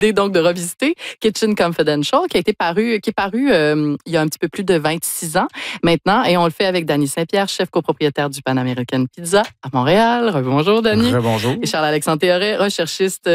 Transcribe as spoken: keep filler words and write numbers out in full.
donc de revisiter Kitchen Confidential, qui a été paru, qui est paru euh, il y a un petit peu plus de vingt-six ans maintenant, et on le fait avec Dany Saint-Pierre, chef copropriétaire du Pan American Pizza à Montréal. Rebonjour, Dany. Rebonjour. Et Charles-Alexandre Théoret, recherchiste